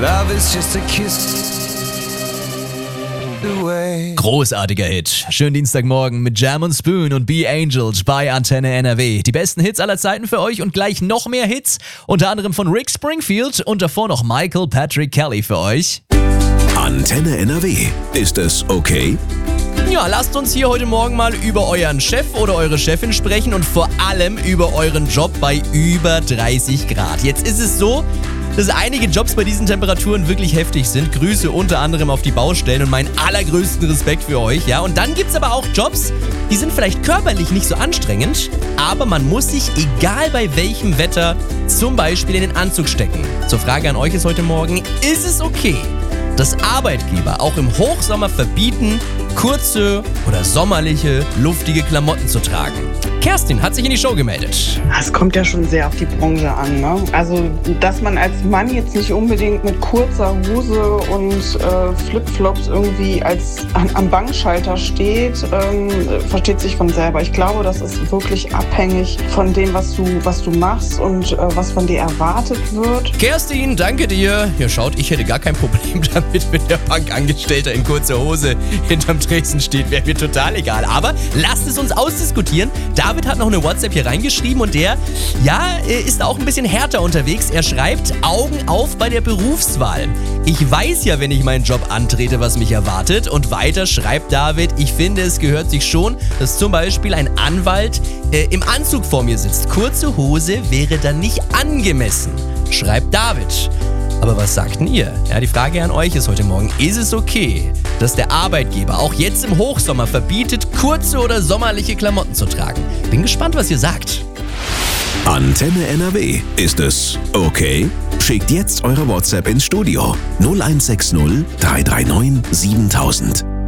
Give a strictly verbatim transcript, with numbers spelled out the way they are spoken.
Love is just a kiss away. Großartiger Hit. Schönen Dienstagmorgen mit Jam und Spoon und Be Angels bei Antenne N R W. Die besten Hits aller Zeiten für euch und gleich noch mehr Hits. Unter anderem von Rick Springfield und davor noch Michael Patrick Kelly für euch. Antenne N R W. Ist es okay? Ja, lasst uns hier heute Morgen mal über euren Chef oder eure Chefin sprechen und vor allem über euren Job bei über dreißig Grad. Jetzt ist es so, dass einige Jobs bei diesen Temperaturen wirklich heftig sind. Grüße unter anderem auf die Baustellen und meinen allergrößten Respekt für euch. Ja, und dann gibt's aber auch Jobs, die sind vielleicht körperlich nicht so anstrengend, aber man muss sich, egal bei welchem Wetter, zum Beispiel in den Anzug stecken. Zur Frage an euch ist heute Morgen, ist es okay, dass Arbeitgeber auch im Hochsommer verbieten, kurze oder sommerliche, luftige Klamotten zu tragen? Kerstin hat sich in die Show gemeldet. Es kommt ja schon sehr auf die Branche an, ne? Also, dass man als Mann jetzt nicht unbedingt mit kurzer Hose und äh, Flipflops irgendwie als an, am Bankschalter steht, ähm, versteht sich von selber. Ich glaube, das ist wirklich abhängig von dem, was du, was du machst und äh, was von dir erwartet wird. Kerstin, danke dir. Ja, schaut, ich hätte gar kein Problem damit, wenn der Bankangestellter in kurzer Hose hinterm Tresen steht. Wäre mir total egal. Aber lasst es uns ausdiskutieren. David hat noch eine WhatsApp hier reingeschrieben und der, ja, ist auch ein bisschen härter unterwegs. Er schreibt, Augen auf bei der Berufswahl. Ich weiß ja, wenn ich meinen Job antrete, was mich erwartet. Und weiter schreibt David, ich finde, es gehört sich schon, dass zum Beispiel ein Anwalt äh, im Anzug vor mir sitzt. Kurze Hose wäre dann nicht angemessen, schreibt David. Aber was sagt denn ihr? Ja, die Frage an euch ist heute Morgen, ist es okay, dass der Arbeitgeber auch jetzt im Hochsommer verbietet, kurze oder sommerliche Klamotten zu tragen? Bin gespannt, was ihr sagt. Antenne N R W. Ist es okay? Schickt jetzt eure WhatsApp ins Studio null eins sechs null drei drei neun siebentausend.